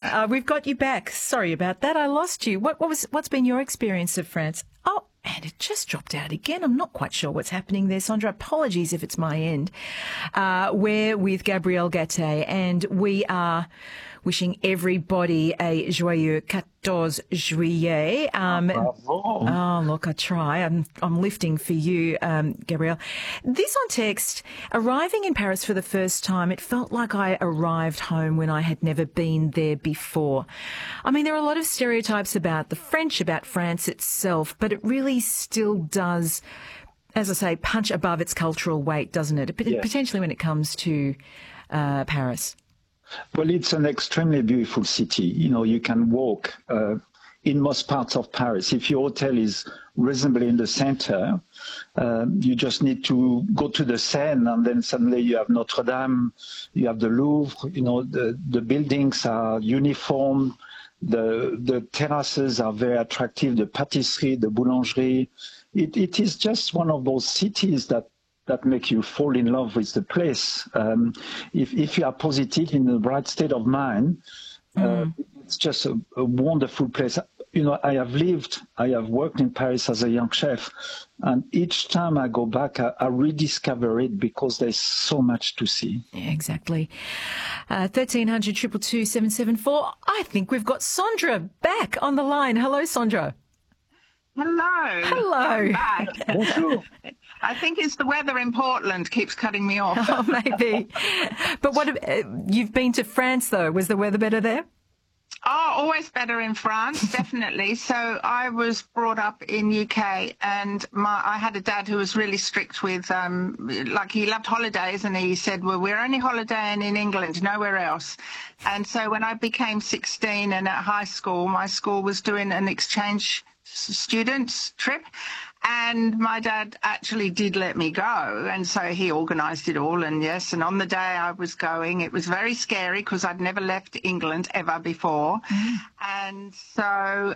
We've got you back. Sorry about that. I lost you. What's been your experience of France? Oh, and it just dropped out again. I'm not quite sure what's happening there, Sandra. Apologies if it's my end. We're with Gabrielle Gaté, and we are wishing everybody a joyeux 14 juillet. Bravo. Oh, look, I try. I'm lifting for you, Gabrielle. This on text, arriving in Paris for the first time, it felt like I arrived home when I had never been there before. I mean, there are a lot of stereotypes about the French, about France itself, but it really still does, as I say, punch above its cultural weight, doesn't it? Yes. Potentially when it comes to Paris. Well, it's an extremely beautiful city. You know, you can walk in most parts of Paris. If your hotel is reasonably in the center, you just need to go to the Seine, and then suddenly you have Notre Dame, you have the Louvre. You know, the buildings are uniform. The terraces are very attractive. The patisserie, the boulangerie. It is just one of those cities that make you fall in love with the place. If you are positive, in the right state of mind, it's just a wonderful place. You know, I have worked in Paris as a young chef, and each time I go back, I rediscover it because there's so much to see. Yeah, exactly. 1300 222 774. I think we've got Sandra back on the line. Hello, Sandra. Hello. Hello. I'm back. Bonjour. I think it's the weather in Portland keeps cutting me off. Oh, maybe. But you've been to France, though. Was the weather better there? Oh, always better in France, definitely. So I was brought up in UK, and I had a dad who was really strict with, he loved holidays, and he said, well, we're only holidaying in England, nowhere else. And so when I became 16 and at high school, my school was doing an exchange students trip, and my dad actually did let me go, and so he organised it all. And yes, and on the day I was going, it was very scary because I'd never left England ever before. And so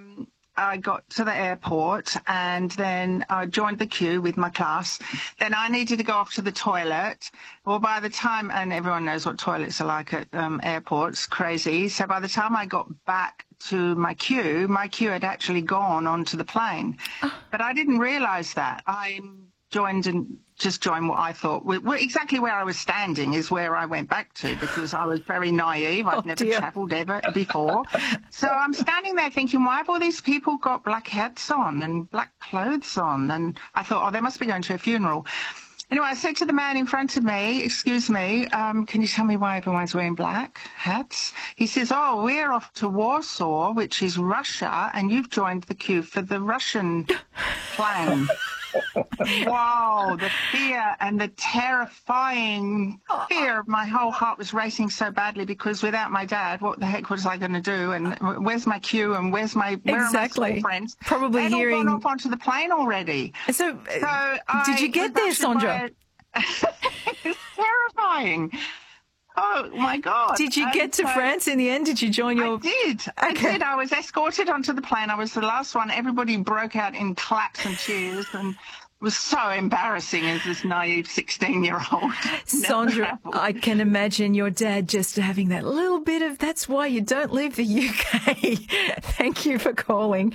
I got to the airport, and then I joined the queue with my class. Then I needed to go off to the toilet. Well, by the time, and everyone knows what toilets are like at airports, crazy. So by the time I got back to my queue had actually gone onto the plane. But I didn't realise that. I joined what I thought, exactly where I was standing is where I went back to, because I was very naive. I'd never travelled ever before. So I'm standing there thinking, why have all these people got black hats on and black clothes on? And I thought, they must be going to a funeral. Anyway, I said to the man in front of me, excuse me, can you tell me why everyone's wearing black hats? He says, we're off to Warsaw, which is Russia, and you've joined the queue for the Russian plane. Wow, the fear and the terrifying fear. My whole heart was racing so badly, because without my dad, what the heck was I going to do? And where's my queue? And where are my school friends? Probably They'd hearing all gone off onto the plane already. So did you get there, Sandra? It's terrifying. Oh, my God. Did you get to France in the end? Did you join your... I did. I was escorted onto the plane. I was the last one. Everybody broke out in claps and cheers, and it was so embarrassing as this naive 16-year-old. Sandra, I can imagine your dad just having that little bit of, that's why you don't leave the UK. Thank you for calling.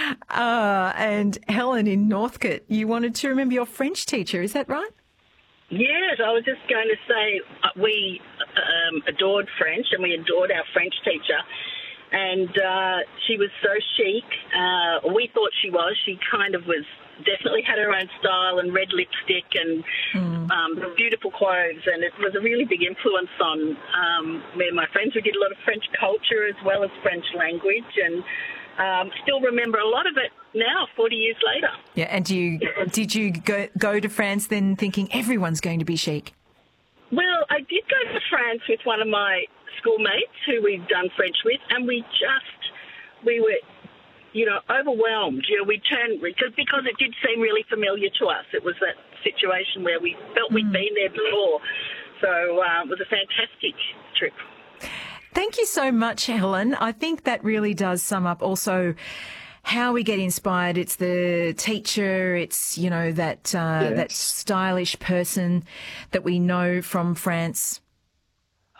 And Helen in Northcote, you wanted to remember your French teacher, is that right? Yes, I was just going to say we adored French, and we adored our French teacher. And she was so chic. We thought she was. She kind of was, definitely had her own style and red lipstick and beautiful clothes. And it was a really big influence on me and my friends. We did a lot of French culture as well as French language, and still remember a lot of it now, 40 years later. Yeah, and did you go to France then thinking everyone's going to be chic? Well, I did go to France with one of my schoolmates who we'd done French with, and we were, overwhelmed. We turned, because it did seem really familiar to us. It was that situation where we felt we'd been there before. So it was a fantastic trip. Thank you so much, Helen. I think that really does sum up also how we get inspired. It's the teacher, it's, that stylish person that we know from France. And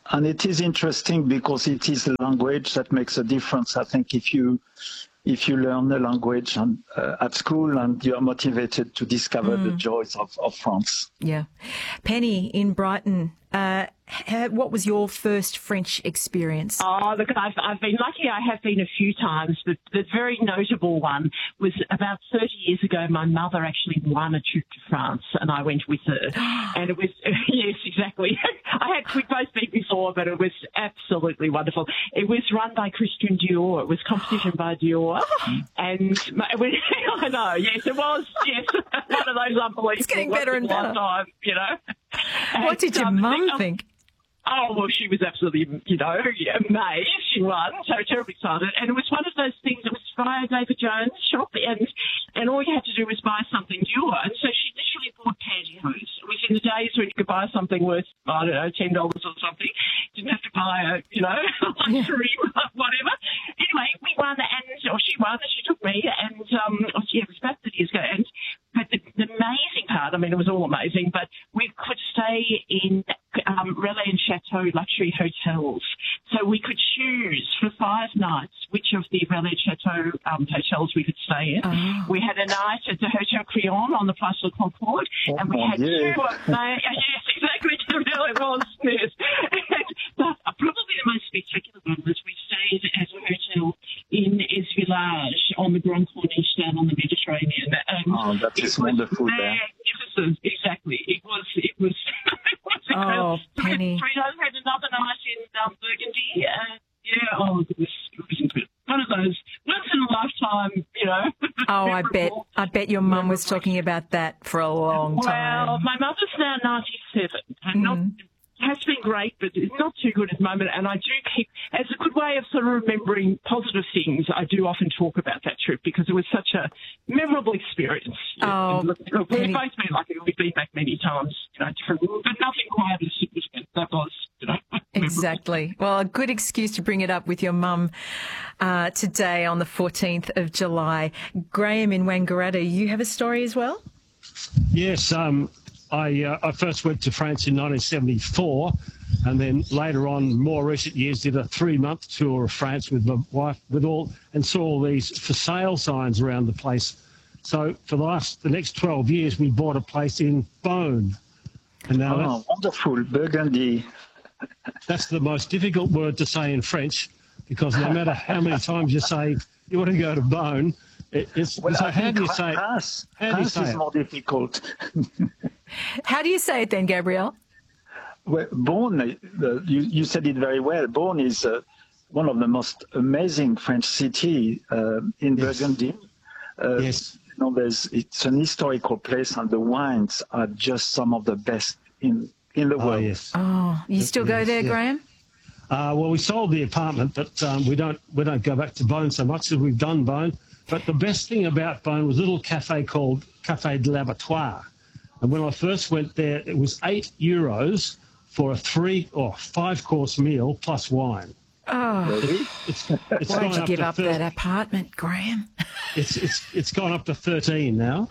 And it is interesting because it is the language that makes a difference. I think if you learn a language at school and you're motivated to discover the joys of France. Yeah. Penny in Brighton, what was your first French experience? Oh, look, I've been lucky. I have been a few times, but the very notable one was about 30 years ago. My mother actually won a trip to France, and I went with her. And it was, yes, exactly. We'd both been before, but it was absolutely wonderful. It was run by Christian Dior. It was competition by Dior. And I know, yes, it was, yes. One of those unbelievable. It's getting better and better. Time, you know. What did your mum think? Oh, well, she was absolutely, amazed. She won, so terribly excited. And it was one of those things, it was via David Jones' shop, and all you had to do was buy something Dior. And so she literally bought pantyhose. It was in the days when you could buy something worth, I don't know, $10 or something. Didn't have to buy a luxury, whatever. Anyway, we won, she won, and she took me, and it was about 30 years ago. But the amazing part, I mean, it was all amazing, but we could stay in Relais and Chateau luxury hotels. So we could choose for 5 nights which of the Relais and Chateau hotels we could stay in. Oh. We had a night at the Hotel Crillon on the Place de Concorde, and we had 2 yes, exactly, it was, yes. But probably the most spectacular one was we stayed at a hotel in Esvillage on the Grand Corniche down on the Mediterranean. And that is wonderful there. Magnificent, exactly. It was Oh, Penny. We had another night in Burgundy. It was incredible. One of those once in a lifetime, Oh, I bet your mum was talking about that for a long time. Well, my mother's now 97 and has been great, but it's not too good at the moment. And I do keep, as a good way of sort of remembering positive things, I do often talk about that trip because it was such a memorable experience. Oh, we've both been lucky. We've been back many times, different, but nothing quite as significant. That was, Exactly. Well, a good excuse to bring it up with your mum today on the 14th of July. Graham in Wangaratta, you have a story as well? Yes, I first went to France in 1974, and then later on, more recent years, did a 3-month tour of France with my wife, and saw all these for sale signs around the place. So for the next 12 years, we bought a place in Beaune. And now wonderful, Burgundy. That's the most difficult word to say in French, because no matter how many times you say you want to go to Beaune, how do you say it? Pass is more difficult. How do you say it then, Gabrielle? Well, Beaune, you said it very well. Beaune is one of the most amazing French cities in Burgundy. Yes. It's an historical place, and the wines are just some of the best in the world. Yes. Oh, you still go there, Graham? Well, we sold the apartment, but we don't go back to Beaune so much as we've done Beaune. But the best thing about Beaune was a little cafe called Café de l'Abattoir. And when I first went there, it was €8 for a 3 or 5-course meal plus wine. Oh, why did you give up that apartment, Graham? It's gone up to 13 now.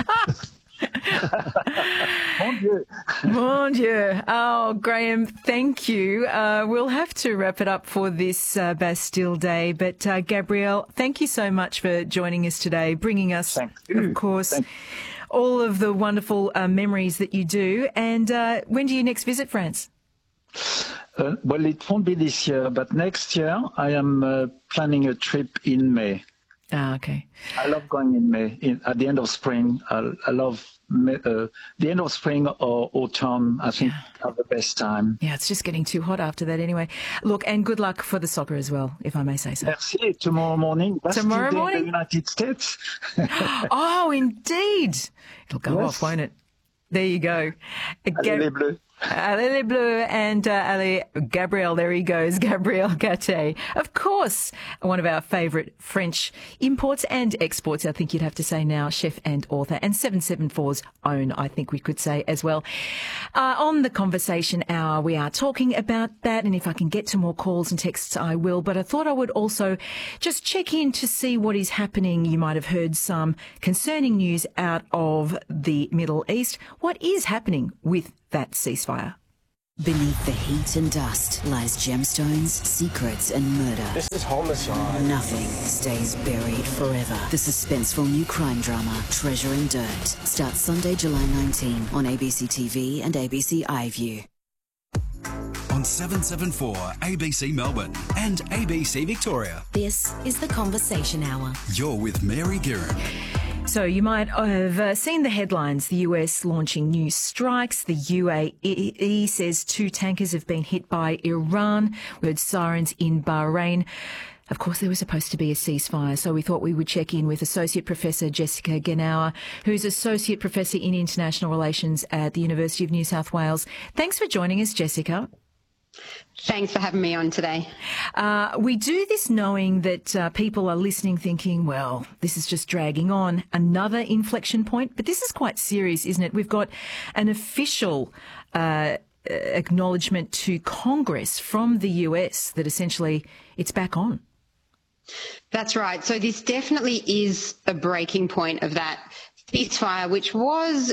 Mon Dieu. Mon Dieu. Oh, Graham, thank you. We'll have to wrap it up for this Bastille Day. But Gabrielle, thank you so much for joining us today, bringing us, of course, all of the wonderful memories that you do. And when do you next visit France? Well, it won't be this year, but next year I am planning a trip in May. Ah, okay. I love going in May, at the end of spring. I love the end of spring or autumn. I think are the best time. Yeah, it's just getting too hot after that anyway. Look, and good luck for the soccer as well, if I may say so. Merci. Tomorrow morning. Tomorrow morning? In the United States. Oh, indeed. It'll go off, won't it? There you go. Allez les Bleus. Allez les Bleus and allez, Gabrielle, there he goes, Gabrielle Gatte. Of course, one of our favourite French imports and exports, I think you'd have to say now, chef and author, and 774's own, I think we could say as well. On the Conversation Hour, we are talking about that, and if I can get to more calls and texts, I will. But I thought I would also just check in to see what is happening. You might have heard some concerning news out of the Middle East. What is happening with that ceasefire? Beneath the heat and dust lies gemstones, secrets and murder. This is homicide. Nothing stays buried forever. The suspenseful new crime drama, Treasure in Dirt, starts Sunday, July 19 on ABC TV and ABC iView. On 774 ABC Melbourne and ABC Victoria. This is The Conversation Hour. You're with Mary Guerin. So you might have seen the headlines, the US launching new strikes. The UAE says 2 tankers have been hit by Iran. We heard sirens in Bahrain. Of course, there was supposed to be a ceasefire, so we thought we would check in with Associate Professor Jessica Genauer, who's Associate Professor in International Relations at the University of New South Wales. Thanks for joining us, Jessica. Thanks for having me on today. We do this knowing that people are listening thinking, well, this is just dragging on, another inflection point. But this is quite serious, isn't it? We've got an official acknowledgement to Congress from the US that essentially it's back on. That's right. So this definitely is a breaking point of that ceasefire, which was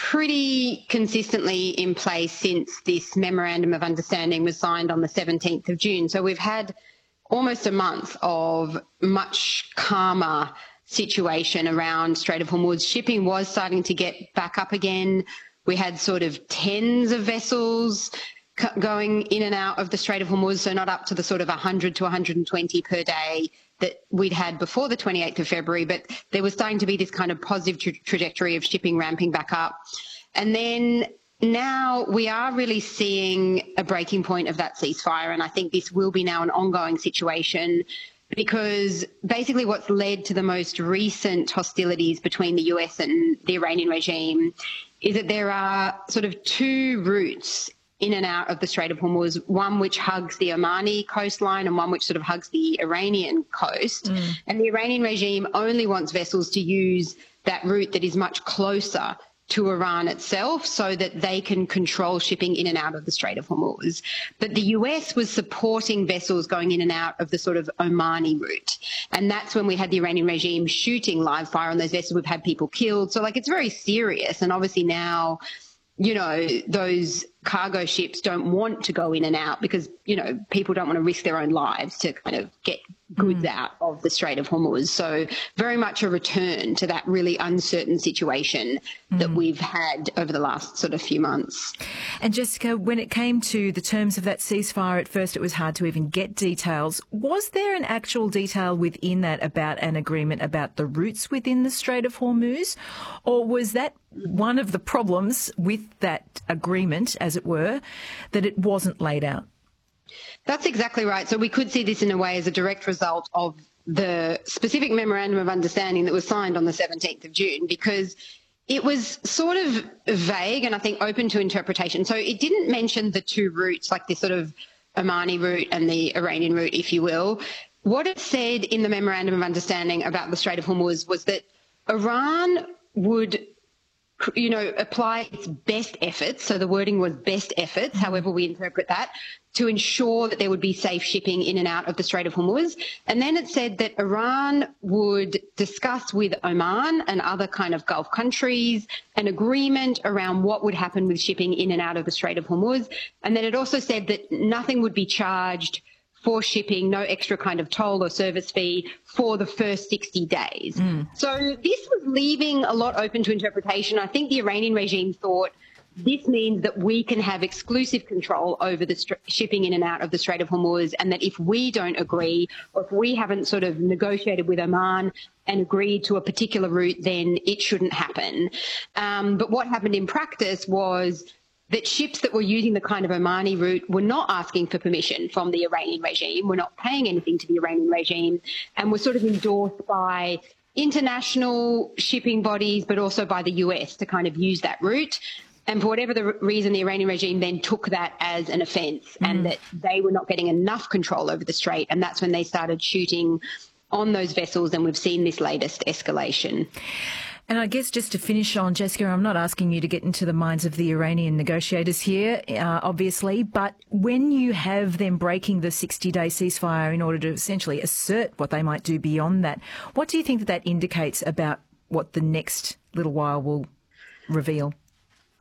pretty consistently in place since this memorandum of understanding was signed on the 17th of June. So we've had almost a month of much calmer situation around Strait of Hormuz. Shipping was starting to get back up again. We had sort of tens of vessels going in and out of the Strait of Hormuz, so not up to the sort of 100 to 120 per day that we'd had before the 28th of February, but there was starting to be this kind of positive trajectory of shipping ramping back up. And then now we are really seeing a breaking point of that ceasefire, and I think this will be now an ongoing situation because basically what's led to the most recent hostilities between the US and the Iranian regime is that there are sort of 2 routes in and out of the Strait of Hormuz, one which hugs the Omani coastline and one which sort of hugs the Iranian coast. And the Iranian regime only wants vessels to use that route that is much closer to Iran itself so that they can control shipping in and out of the Strait of Hormuz. But the US was supporting vessels going in and out of the sort of Omani route. And that's when we had the Iranian regime shooting live fire on those vessels. We've had people killed. So, like, it's very serious. And obviously now, you know, those cargo ships don't want to go in and out because, you know, people don't want to risk their own lives to kind of get goods out of the Strait of Hormuz. So very much a return to that really uncertain situation that we've had over the last sort of few months. And Jessica, when it came to the terms of that ceasefire, at first it was hard to even get details. Was there an actual detail within that about an agreement about the routes within the Strait of Hormuz? Or was that one of the problems with that agreement, as it were, that it wasn't laid out? That's exactly right. So we could see this in a way as a direct result of the specific memorandum of understanding that was signed on the 17th of June, because it was sort of vague and I think open to interpretation. So it didn't mention the 2 routes, like the sort of Omani route and the Iranian route, if you will. What it said in the memorandum of understanding about the Strait of Hormuz was that Iran would, you know, apply its best efforts. So the wording was best efforts, however we interpret that, to ensure that there would be safe shipping in and out of the Strait of Hormuz. And then it said that Iran would discuss with Oman and other kind of Gulf countries an agreement around what would happen with shipping in and out of the Strait of Hormuz. And then it also said that nothing would be charged for shipping, no extra kind of toll or service fee for the first 60 days. So this was leaving a lot open to interpretation. I think the Iranian regime thought this means that we can have exclusive control over the shipping in and out of the Strait of Hormuz, and that if we don't agree or if we haven't sort of negotiated with Oman and agreed to a particular route, then it shouldn't happen. But what happened in practice was that ships that were using the kind of Omani route were not asking for permission from the Iranian regime, were not paying anything to the Iranian regime, and were sort of endorsed by international shipping bodies, but also by the US to kind of use that route. And for whatever the reason, the Iranian regime then took that as an offence and that they were not getting enough control over the strait. And that's when they started shooting on those vessels. And we've seen this latest escalation. And I guess just to finish on, Jessica, I'm not asking you to get into the minds of the Iranian negotiators here, obviously, but when you have them breaking the 60-day ceasefire in order to essentially assert what they might do beyond that, what do you think that indicates about what the next little while will reveal?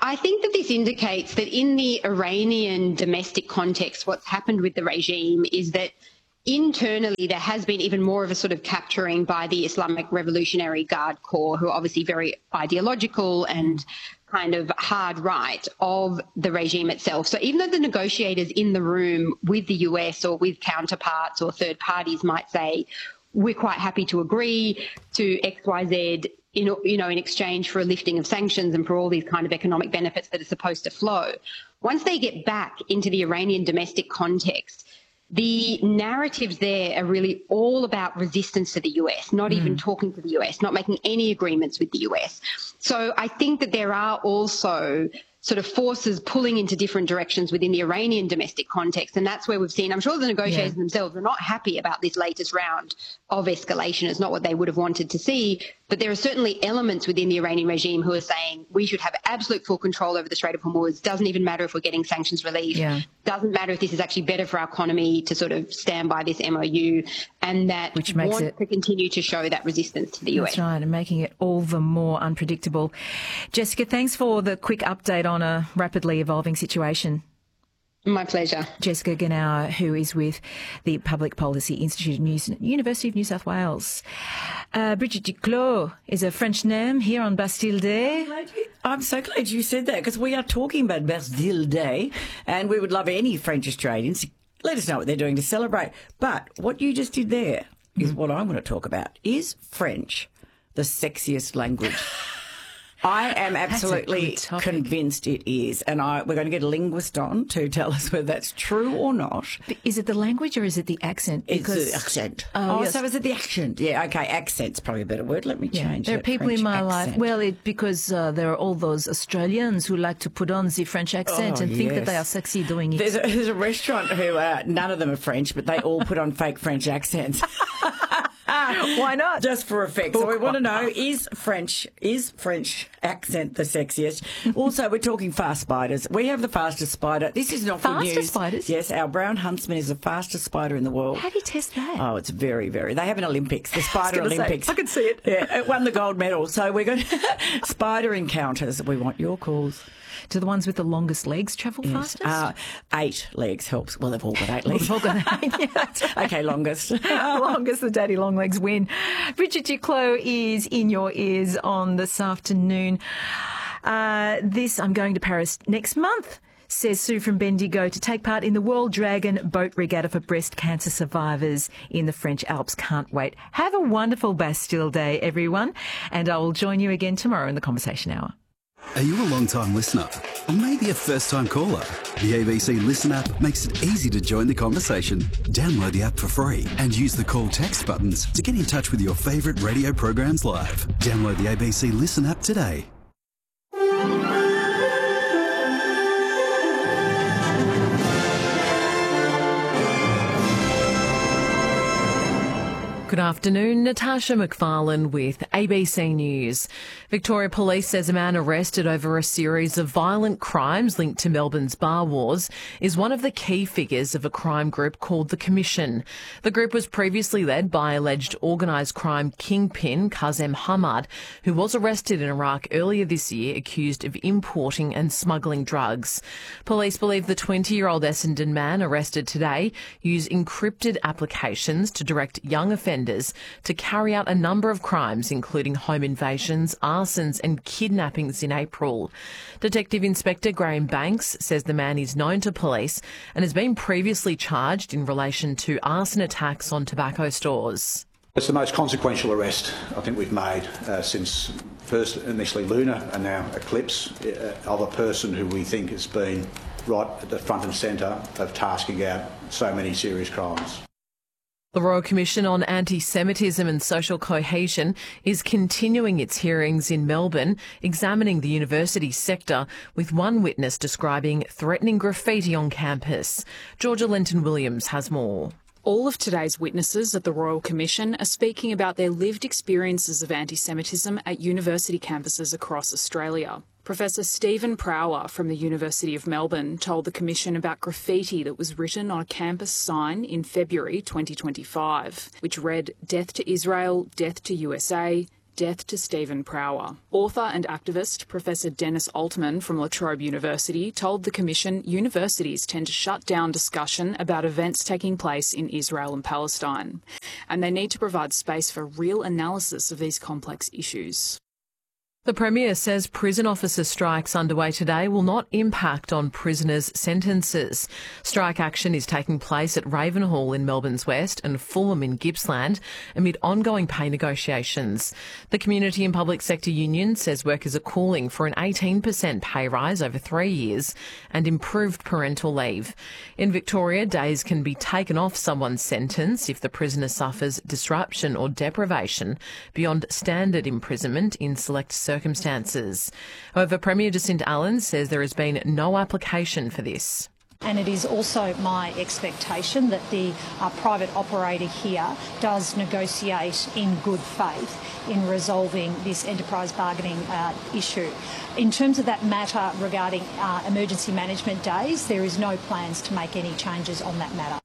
I think that this indicates that in the Iranian domestic context, what's happened with the regime is that internally there has been even more of a sort of capturing by the Islamic Revolutionary Guard Corps, who are obviously very ideological and kind of hard right of the regime itself. So even though the negotiators in the room with the US or with counterparts or third parties might say, we're quite happy to agree to XYZ in exchange for a lifting of sanctions and for all these kind of economic benefits that are supposed to flow. Once they get back into the Iranian domestic context, the narratives there are really all about resistance to the US, not even talking to the US, not making any agreements with the US. So I think that there are also sort of forces pulling into different directions within the Iranian domestic context. And that's where we've seen, I'm sure the negotiators themselves are not happy about this latest round of escalation. It's not what they would have wanted to see. But there are certainly elements within the Iranian regime who are saying we should have absolute full control over the Strait of Hormuz. Doesn't even matter if we're getting sanctions relief. Doesn't matter if this is actually better for our economy to sort of stand by this MOU, and that which makes want to continue to show that resistance to the US. That's right, and making it all the more unpredictable. Jessica, thanks for the quick update on a rapidly evolving situation. My pleasure. Jessica Genauer, who is with the Public Policy Institute at University of New South Wales. Brigitte Duclos is a French name here on Bastille Day. I'm so glad you said that, because we are talking about Bastille Day, and we would love any French Australians to let us know what they're doing to celebrate. But what you just did there is what I want to talk about. Is French the sexiest language? I am absolutely convinced it is, and we're going to get a linguist on to tell us whether that's true or not. Is it the language or is it the accent? Because it's the accent. Yes. So is it the accent? Yeah, okay, accent's probably a better word. Let me change There are people French in my accent. life, because there are all those Australians who like to put on the French accent and think that they are sexy doing it. There's a restaurant who, none of them are French, but they all put on fake French accents. Why not? Just for effect. So we want to know, is French accent the sexiest? Also, we're talking fast spiders. We have the fastest spider. This is not good news. Fastest spiders? Yes, our brown huntsman is the fastest spider in the world. How do you test that? Oh, it's very, very. They have an Olympics, the Spider Olympics. I can see it. Yeah, it won the gold medal. So we're going to spider encounters. We want your calls. Do the ones with the longest legs travel fastest? 8 legs helps. Well, they've all got 8 legs. They've all got 8, yeah, that's right. Okay, longest. Longest, the daddy long legs win. Brigitte Duclos is in your ears on this afternoon. I'm going to Paris next month, says Sue from Bendigo, to take part in the World Dragon Boat Regatta for breast cancer survivors in the French Alps. Can't wait. Have a wonderful Bastille Day, everyone, and I will join you again tomorrow in the Conversation Hour. Are you a long-time listener? Or maybe a first-time caller? The ABC Listen app makes it easy to join the conversation. Download the app for free and use the call text buttons to get in touch with your favourite radio programs live. Download the ABC Listen app today. Good afternoon, Natasha McFarlane with ABC News. Victoria Police says a man arrested over a series of violent crimes linked to Melbourne's bar wars is one of the key figures of a crime group called The Commission. The group was previously led by alleged organised crime kingpin Kazem Hamad, who was arrested in Iraq earlier this year accused of importing and smuggling drugs. Police believe the 20-year-old Essendon man arrested today used encrypted applications to direct young offenders to carry out a number of crimes, including home invasions, arsons and kidnappings in April. Detective Inspector Graham Banks says the man is known to police and has been previously charged in relation to arson attacks on tobacco stores. It's the most consequential arrest I think we've made since first initially Luna and now Eclipse, of a person who we think has been right at the front and centre of tasking out so many serious crimes. The Royal Commission on Anti-Semitism and Social Cohesion is continuing its hearings in Melbourne, examining the university sector, with one witness describing threatening graffiti on campus. Georgia Lenton-Williams has more. All of today's witnesses at the Royal Commission are speaking about their lived experiences of anti-Semitism at university campuses across Australia. Professor Stephen Prower from the University of Melbourne told the Commission about graffiti that was written on a campus sign in February 2025, which read, "Death to Israel, death to USA, Death to Stephen Prower. Author and activist Professor Dennis Altman from La Trobe University told the Commission universities tend to shut down discussion about events taking place in Israel and Palestine, and they need to provide space for real analysis of these complex issues. The Premier says prison officer strikes underway today will not impact on prisoners' sentences. Strike action is taking place at Ravenhall in Melbourne's West and Fulham in Gippsland amid ongoing pay negotiations. The Community and Public Sector Union says workers are calling for an 18% pay rise over 3 years and improved parental leave. In Victoria, days can be taken off someone's sentence if the prisoner suffers disruption or deprivation beyond standard imprisonment in select circumstances. However, Premier Jacinta Allen says there has been no application for this. And it is also my expectation that the private operator here does negotiate in good faith in resolving this enterprise bargaining issue. In terms of that matter regarding emergency management days, there is no plans to make any changes on that matter.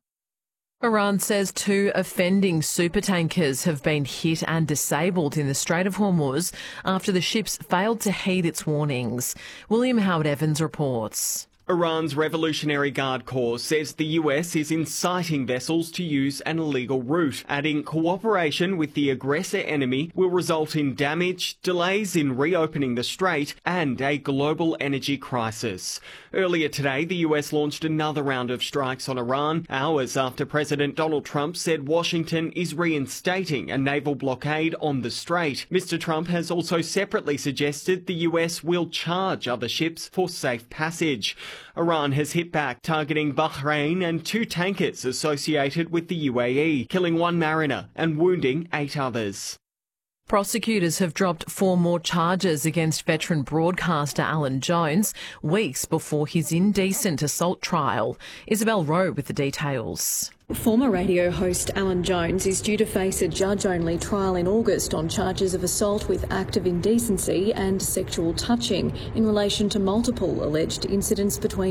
Iran says 2 offending supertankers have been hit and disabled in the Strait of Hormuz after the ships failed to heed its warnings. William Howard Evans reports. Iran's Revolutionary Guard Corps says the US is inciting vessels to use an illegal route, adding cooperation with the aggressor enemy will result in damage, delays in reopening the strait, and a global energy crisis. Earlier today, the US launched another round of strikes on Iran, hours after President Donald Trump said Washington is reinstating a naval blockade on the strait. Mr. Trump has also separately suggested the US will charge other ships for safe passage. Iran has hit back, targeting Bahrain and 2 tankers associated with the UAE, killing 1 mariner and wounding 8 others. Prosecutors have dropped 4 more charges against veteran broadcaster Alan Jones weeks before his indecent assault trial. Isabel Rowe with the details. Former radio host Alan Jones is due to face a judge-only trial in August on charges of assault with act of indecency and sexual touching in relation to multiple alleged incidents between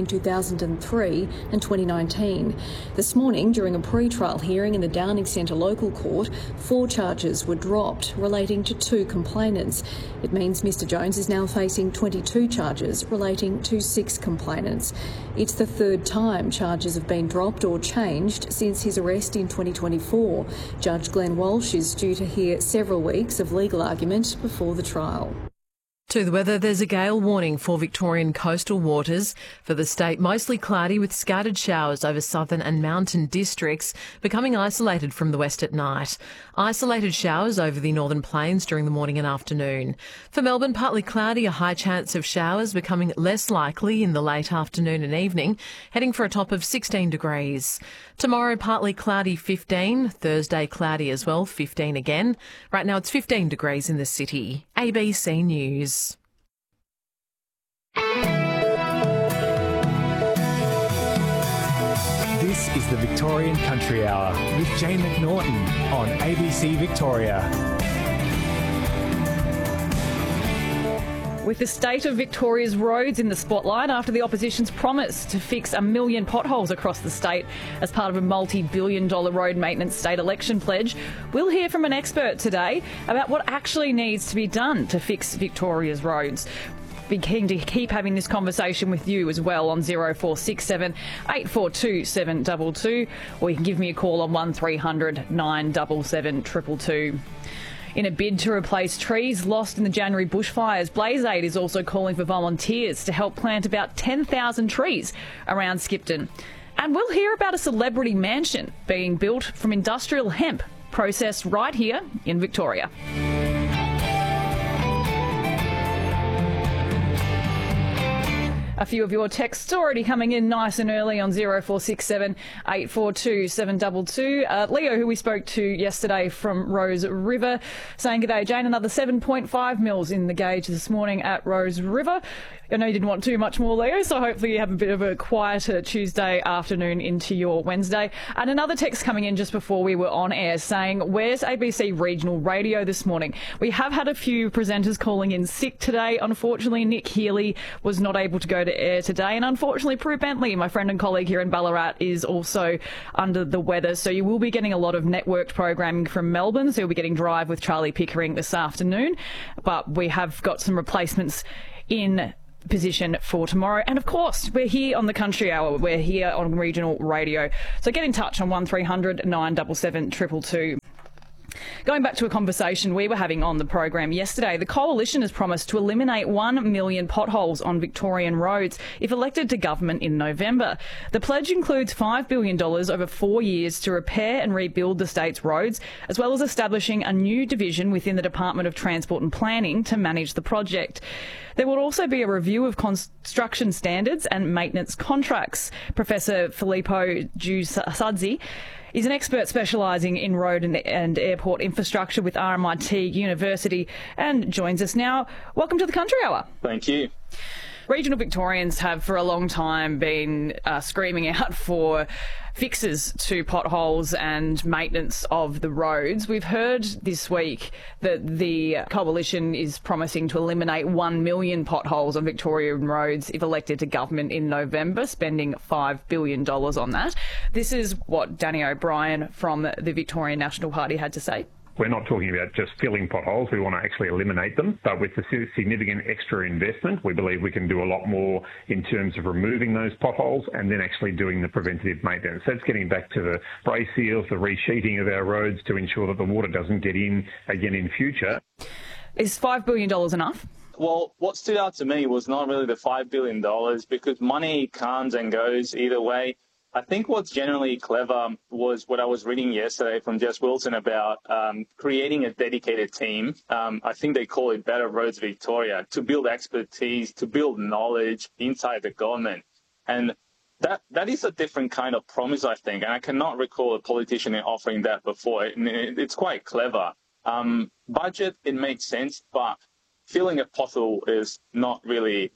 2003 and 2019. This morning, during a pre-trial hearing in the Downing Centre local court, 4 charges were dropped relating to 2 complainants. It means Mr Jones is now facing 22 charges relating to 6 complainants. It's the 3rd time charges have been dropped or changed since his arrest in 2024. Judge Glenn Walsh is due to hear several weeks of legal argument before the trial. To the weather, there's a gale warning for Victorian coastal waters. For the state, mostly cloudy with scattered showers over southern and mountain districts, becoming isolated from the west at night. Isolated showers over the northern plains during the morning and afternoon. For Melbourne, partly cloudy, a high chance of showers becoming less likely in the late afternoon and evening, heading for a top of 16 degrees. Tomorrow, partly cloudy, 15. Thursday, cloudy as well, 15 again. Right now, it's 15 degrees in the city. ABC News. This is the Victorian Country Hour with Jane McNaughton on ABC Victoria. With the state of Victoria's roads in the spotlight after the opposition's promise to fix 1 million potholes across the state as part of a multi-billion-dollar road maintenance state election pledge, we'll hear from an expert today about what actually needs to be done to fix Victoria's roads. Be keen to keep having this conversation with you as well on 0467 842 722, or you can give me a call on 1300 977 222. In a bid to replace trees lost in the January bushfires, Blaze Aid is also calling for volunteers to help plant about 10,000 trees around Skipton. And we'll hear about a celebrity mansion being built from industrial hemp, processed right here in Victoria. A few of your texts already coming in nice and early on 0467 842 722. Leo, who we spoke to yesterday from Rose River, saying, "G'day, Jane, another 7.5 mils in the gauge this morning at Rose River." I know you didn't want too much more, Leo, so hopefully you have a bit of a quieter Tuesday afternoon into your Wednesday. And another text coming in just before we were on air saying, "Where's ABC Regional Radio this morning?" We have had a few presenters calling in sick today. Unfortunately, Nick Healy was not able to go to air today. And unfortunately, Prue Bentley, my friend and colleague here in Ballarat, is also under the weather. So you will be getting a lot of networked programming from Melbourne. So you'll be getting Drive with Charlie Pickering this afternoon. But we have got some replacements in position for tomorrow. And of course, we're here on the Country Hour. We're here on regional radio. So get in touch on 1300 977 222. Going back to a conversation we were having on the program yesterday, the Coalition has promised to eliminate 1 million potholes on Victorian roads if elected to government in November. The pledge includes $5 billion over 4 years to repair and rebuild the state's roads, as well as establishing a new division within the Department of Transport and Planning to manage the project. There will also be a review of construction standards and maintenance contracts. Professor Filippo Giussazzi is an expert specialising in road and airport infrastructure with RMIT University and joins us now. Welcome to the Country Hour. Thank you. Regional Victorians have for a long time been screaming out for fixes to potholes and maintenance of the roads. We've heard this week that the Coalition is promising to eliminate 1 million potholes on Victorian roads if elected to government in November, spending $5 billion on that. This is what Danny O'Brien from the Victorian National Party had to say. We're not talking about just filling potholes. We want to actually eliminate them. But with the significant extra investment, we believe we can do a lot more in terms of removing those potholes and then actually doing the preventative maintenance. That's getting back to the brace seals, the resheeting of our roads to ensure that the water doesn't get in again in future. Is $5 billion enough? Well, what stood out to me was not really the $5 billion because money comes and goes either way. I think what's generally clever was what I was reading yesterday from Jess Wilson about creating a dedicated team. I think they call it Better Roads Victoria, to build expertise, to build knowledge inside the government. And that is a different kind of promise, I think. And I cannot recall a politician offering that before. It's quite clever. Budget, it makes sense, but filling a pothole is not really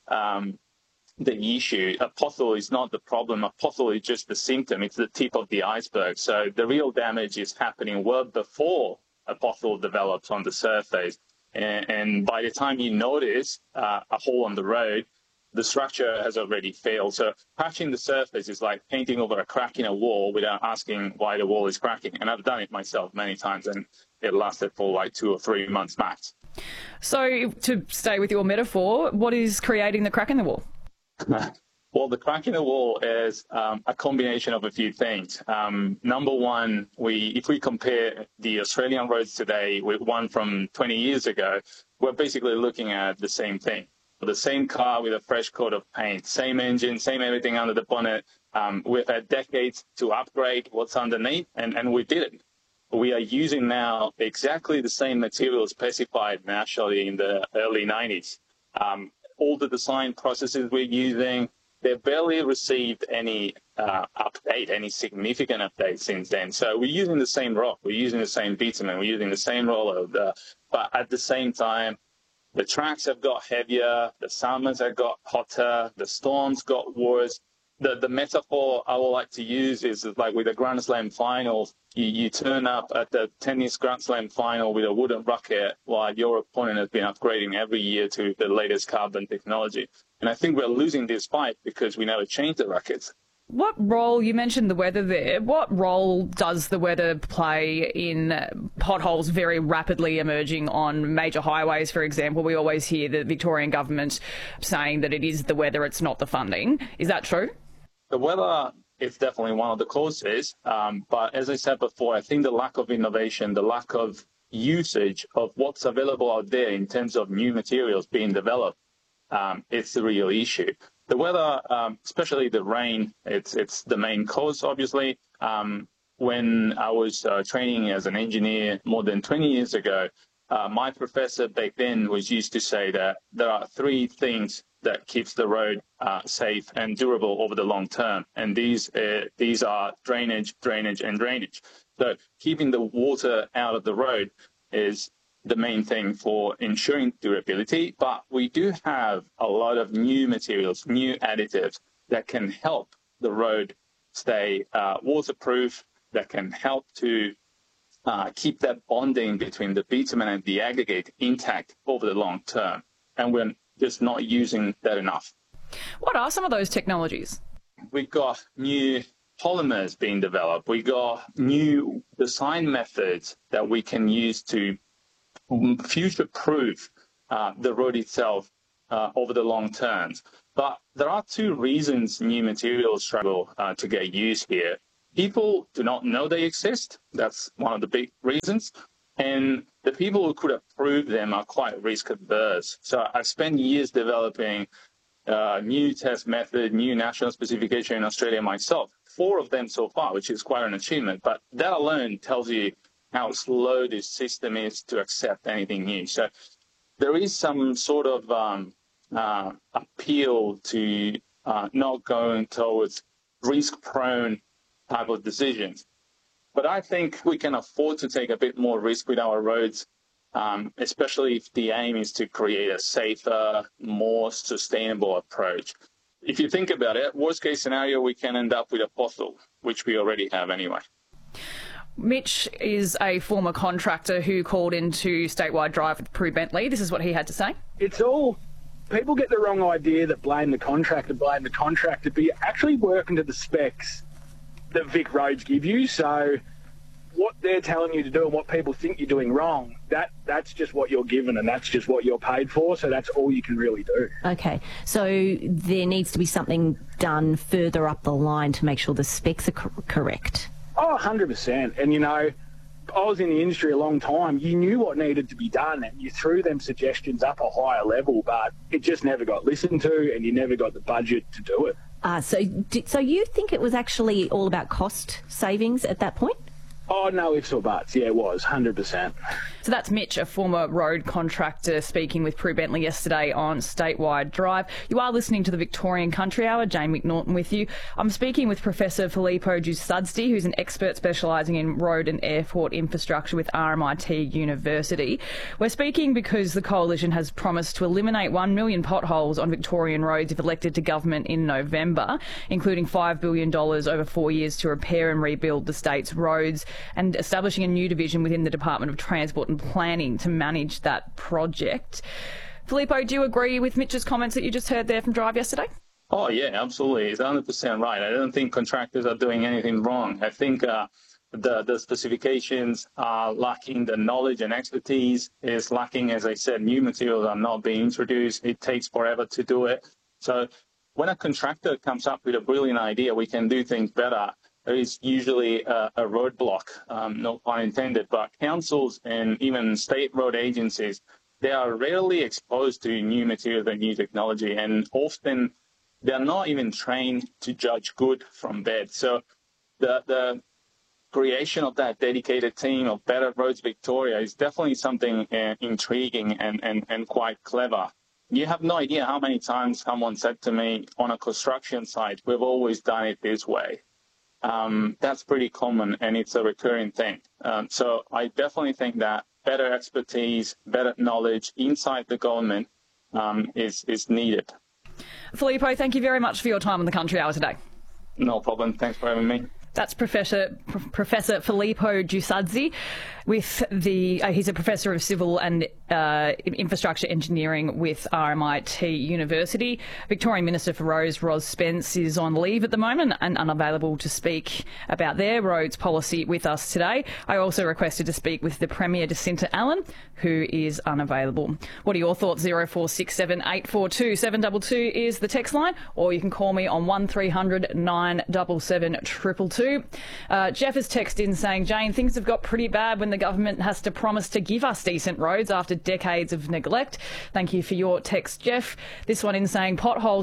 the issue. A pothole is not the problem. A pothole is just the symptom. It's the tip of the iceberg. So the real damage is happening well before a pothole develops on the surface. And by the time you notice a hole on the road, the structure has already failed. So patching the surface is like painting over a crack in a wall without asking why the wall is cracking. And I've done it myself many times, and it lasted for like 2 or 3 months max. So to stay with your metaphor, what is creating the crack in the wall? Well, the crack in the wall is a combination of a few things. Number one, if we compare the Australian roads today with one from 20 years ago, we're basically looking at the same thing. The same car with a fresh coat of paint, same engine, same everything under the bonnet. We've had decades to upgrade what's underneath, and we didn't. We are using now exactly the same material specified nationally in the early 90s. All the design processes we're using, they've barely received any any significant update since then. So we're using the same rock, we're using the same bitumen, we're using the same roller, but at the same time, the tracks have got heavier, the summers have got hotter, the storms got worse. The metaphor I would like to use is like with the Grand Slam finals, you turn up at the tennis Grand Slam final with a wooden racket while your opponent has been upgrading every year to the latest carbon technology. And I think we're losing this fight because we never changed the rackets. What role, you mentioned the weather there, what role does the weather play in potholes very rapidly emerging on major highways, for example? We always hear the Victorian government saying that it is the weather, it's not the funding. Is that true? The weather is definitely one of the causes, but as I said before, I think the lack of innovation, the lack of usage of what's available out there in terms of new materials being developed, it's the real issue. The weather, especially the rain, it's the main cause, obviously. When I was training as an engineer more than 20 years ago, my professor back then was used to say that there are 3 things that keeps the road safe and durable over the long term. And these are drainage, drainage, and drainage. So keeping the water out of the road is the main thing for ensuring durability. But we do have a lot of new materials, new additives that can help the road stay waterproof, that can help to keep that bonding between the bitumen and the aggregate intact over the long term. And we're just not using that enough. What are some of those technologies? We've got new polymers being developed. We got new design methods that we can use to future-proof the road itself over the long terms. But there are two reasons new materials struggle to get used here. People do not know they exist. That's one of the big reasons. And the people who could approve them are quite risk-averse. So I've spent years developing new test method, new national specification in Australia myself. 4 of them so far, which is quite an achievement. But that alone tells you how slow this system is to accept anything new. So there is some sort of appeal to not going towards risk-prone type of decisions. But I think we can afford to take a bit more risk with our roads, especially if the aim is to create a safer, more sustainable approach. If you think about it, worst case scenario, we can end up with a pothole, which we already have anyway. Mitch is a former contractor who called into Statewide Drive with Prue Bentley. This is what he had to say. It's all, people get the wrong idea that blame the contractor, but you're actually working to the specs that Vic Roads give you. So what they're telling you to do and what people think you're doing wrong, that's just what you're given and that's just what you're paid for. So that's all you can really do. Okay. So there needs to be something done further up the line to make sure the specs are correct. Oh, 100%. And, you know, I was in the industry a long time. You knew what needed to be done and you threw them suggestions up a higher level, but it just never got listened to and you never got the budget to do it. So you think it was actually all about cost savings at that point? Oh, no ifs or buts. Yeah, it was, 100%. So that's Mitch, a former road contractor, speaking with Prue Bentley yesterday on Statewide Drive. You are listening to the Victorian Country Hour. Jane McNaughton with you. I'm speaking with Professor Filippo Giussazzi, who's an expert specialising in road and airport infrastructure with RMIT University. We're speaking because the Coalition has promised to eliminate 1 million potholes on Victorian roads if elected to government in November, including $5 billion over 4 years to repair and rebuild the state's roads, and establishing a new division within the Department of Transport and Planning to manage that project. Filippo, do you agree with Mitch's comments that you just heard there from Drive yesterday? Oh, yeah, absolutely. It's 100% right. I don't think contractors are doing anything wrong. I think the specifications are lacking the knowledge and expertise, is lacking, as I said, new materials are not being introduced. It takes forever to do it. So when a contractor comes up with a brilliant idea, we can do things better. There is usually a roadblock, no pun intended, but councils and even state road agencies, they are rarely exposed to new materials and new technology, and often they're not even trained to judge good from bad. So the creation of that dedicated team of Better Roads Victoria is definitely something intriguing and quite clever. You have no idea how many times someone said to me on a construction site, we've always done it this way. That's pretty common and it's a recurring thing. So I definitely think that better expertise, better knowledge inside the government is needed. Filippo, thank you very much for your time on the Country Hour today. No problem. Thanks for having me. That's Professor Filippo Giussazzi. He's a professor of civil and infrastructure engineering with RMIT University. Victorian Minister for Roads, Ros Spence, is on leave at the moment and unavailable to speak about their roads policy with us today. I also requested to speak with the Premier, Jacinta Allan, who is unavailable. What are your thoughts? 0467 842 722 is the text line, or you can call me on 1300 977 222. Jeff has texted in saying, Jane, things have got pretty bad when the government has to promise to give us decent roads after decades of neglect. Thank you for your text, Jeff. This one in saying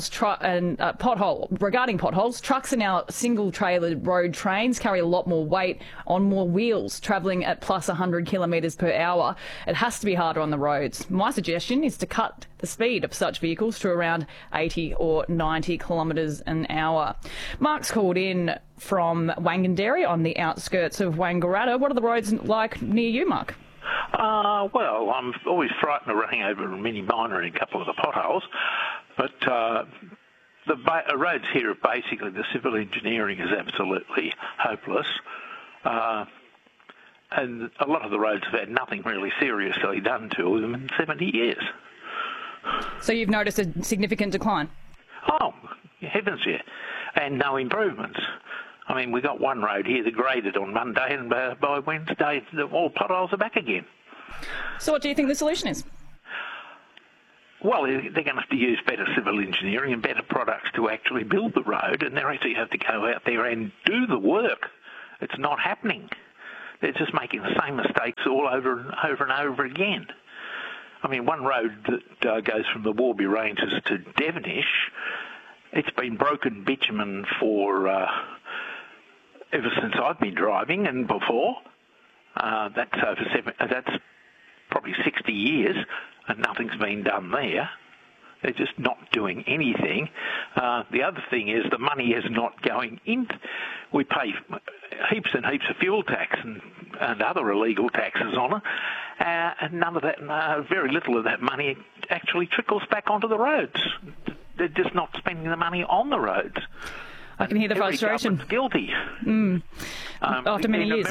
regarding potholes, trucks are now single-trailered road trains, carry a lot more weight on more wheels, travelling at plus 100 kilometres per hour. It has to be harder on the roads. My suggestion is to cut the speed of such vehicles to around 80 or 90 kilometres an hour. Mark's called in from Wanganderry on the outskirts of Wangaratta. What are the roads like near you, Mark? Well, I'm always frightened of running over a mini miner in a couple of the potholes, but the roads here are basically, the civil engineering is absolutely hopeless, and a lot of the roads have had nothing really seriously done to them in 70 years. So you've noticed a significant decline? Oh, Heavens, yeah. And no improvements. I mean, we got one road here that graded on Monday, and by Wednesday, all potholes are back again. So what do you think the solution is? Well, they're going to have to use better civil engineering and better products to actually build the road, and they actually have to go out there and do the work. It's not happening. They're just making the same mistakes all over and over again. I mean, one road that goes from the Warby Ranges to Devonish, it's been broken bitumen for ever since I've been driving and before. That's probably 60 years, and nothing's been done there. They're just not doing anything. The other thing is the money is not going in. We pay heaps and heaps of fuel tax and other illegal taxes on it, and none of that, very little of that money actually trickles back onto the roads. They're just not spending the money on the roads. I can hear the frustration. Guilty. After many years.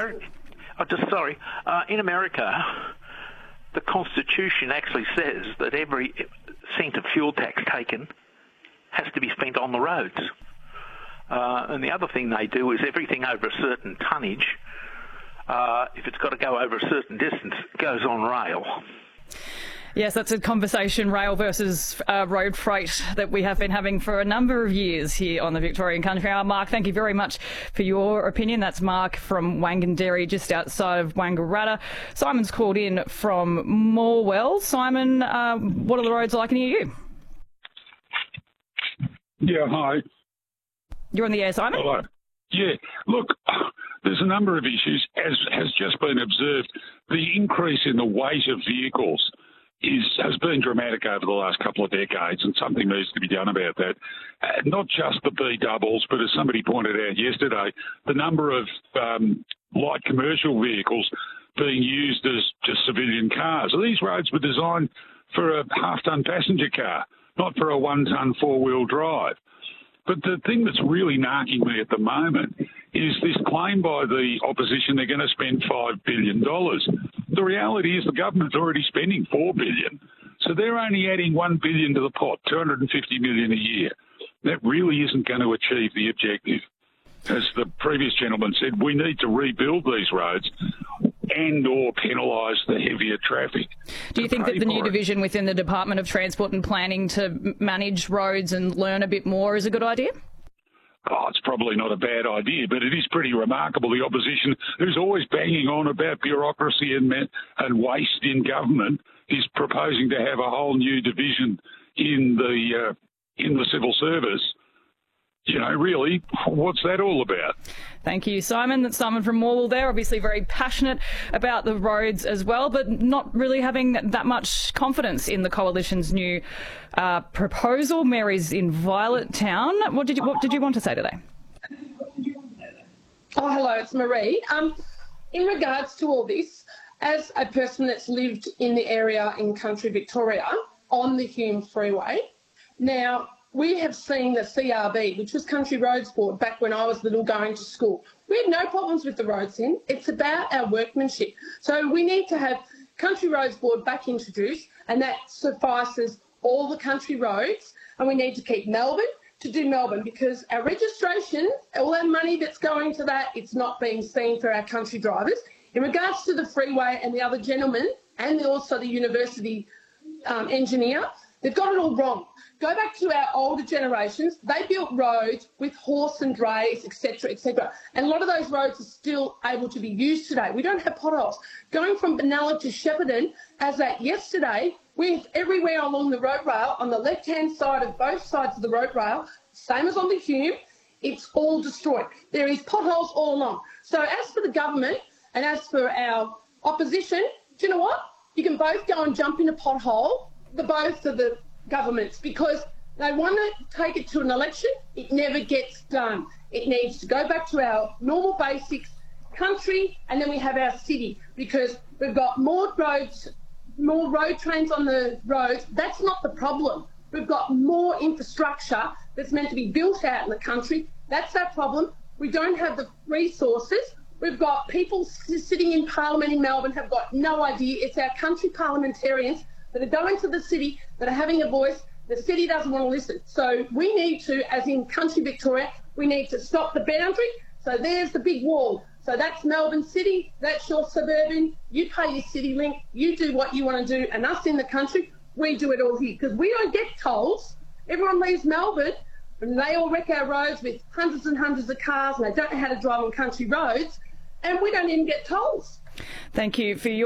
In America, the Constitution actually says that every cent of fuel tax taken has to be spent on the roads. And the other thing they do is everything over a certain tonnage, if it's got to go over a certain distance, it goes on rail. Yes, that's a conversation, rail versus road freight, that we have been having for a number of years here on the Victorian Country Hour. Mark, thank you very much for your opinion. That's Mark from Wanganderry, just outside of Wangaratta. Simon's called in from Morwell. Simon, what are the roads like near you? Yeah, hi. You're on the air, Simon? Hello. Yeah, look, there's a number of issues. As has just been observed, the increase in the weight of vehicles has been dramatic over the last couple of decades, and something needs to be done about that. Not just the B-doubles, but as somebody pointed out yesterday, the number of light commercial vehicles being used as just civilian cars. These roads were designed for a half-ton passenger car, not for a one-ton four-wheel drive. But the thing that's really narking me at the moment is this claim by the opposition they're going to spend $5 billion. The reality is the government's already spending $4 billion. So they're only adding $1 billion to the pot, $250 million a year. That really isn't going to achieve the objective. As the previous gentleman said, we need to rebuild these roads and or penalise the heavier traffic. Do you think that the new division within the Department of Transport and Planning to manage roads and learn a bit more is a good idea? Oh, it's probably not a bad idea, but it is pretty remarkable. The opposition, who's always banging on about bureaucracy and waste in government, is proposing to have a whole new division in the civil service. You know, really, what's that all about? Thank you, Simon. That's Simon from Morwell there, obviously very passionate about the roads as well, but not really having that much confidence in the Coalition's new proposal. Mary's in Violet Town. What did you want to say today? Oh, hello, it's Marie. In regards to all this, as a person that's lived in the area in country Victoria on the Hume Freeway, now, we have seen the CRB, which was Country Roads Board, back when I was little going to school. We had no problems with the roads then. It's about our workmanship. So we need to have Country Roads Board back introduced, and that suffices all the country roads. And we need to keep Melbourne to do Melbourne, because our registration, all that money that's going to that, it's not being seen for our country drivers. In regards to the freeway and the other gentleman, and also the university engineer, they've got it all wrong. Go back to our older generations. They built roads with horse and drays, etc., etc. And a lot of those roads are still able to be used today. We don't have potholes. Going from Benalla to Shepparton, as at yesterday, with everywhere along the road rail, on the left-hand side of both sides of the road rail, same as on the Hume, it's all destroyed. There is potholes all along. So as for the government and as for our opposition, do you know what? You can both go and jump in a pothole, both of the governments, because they want to take it to an election. It never gets done. It needs to go back to our normal basics, country, and then we have our city, because we've got more roads, more road trains on the roads. That's not the problem. We've got more infrastructure that's meant to be built out in the country. That's our problem. We don't have the resources. We've got people sitting in Parliament in Melbourne have got no idea. It's our country parliamentarians that are going to the city, that are having a voice, The city doesn't want to listen. So we need to, as in country Victoria, we need to stop the boundary. So there's the big wall. So that's Melbourne City, that's your suburban. You pay your CityLink, you do what you want to do, and us in the country, we do it all here. Because we don't get tolls. Everyone leaves Melbourne and they all wreck our roads with hundreds and hundreds of cars and they don't know how to drive on country roads, and we don't even get tolls. Thank you for your